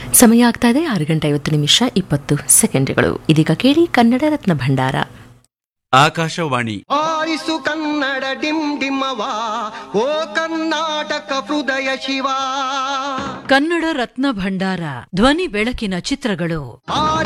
ಸಮಯ ಆಗ್ತಾ ಇದೆ 6:50 ಇದೀಗ ಕೇಳಿ ಕನ್ನಡ ರತ್ನ ಭಂಡಾರ. ಆಕಾಶವಾಣಿ. ಆರಿಸು ಕನ್ನಡ ಡಿಮ್ ಡಿಮ್ಮವಾ, ಓ ಕರ್ನಾಟಕ ಹೃದಯ ಶಿವ. ಕನ್ನಡ ರತ್ನ ಭಂಡಾರ, ಧ್ವನಿ ಬೆಳಕಿನ ಚಿತ್ರಗಳು.